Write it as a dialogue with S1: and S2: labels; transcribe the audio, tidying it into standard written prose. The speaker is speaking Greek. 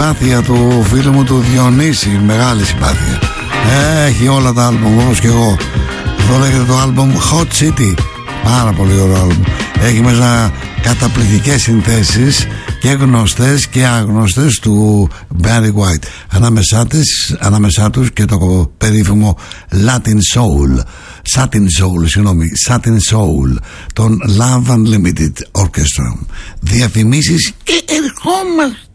S1: συμπάθεια του φίλου μου του Διονύση, μεγάλη συμπάθεια. Έχει όλα τα άλμπουμ όπως και εγώ. Αυτό λέγεται το άλμπουμ Hot City. Πάρα πολύ ωραίο άλμπουμ. Έχει μέσα καταπληκτικές συνθέσεις και γνωστές και άγνωστες του Barry White. Ανάμεσά τους και το περίφημο Latin Soul, Satin Soul των Love Unlimited Orchestra. Διαφημίσεις και ερχόμαστε.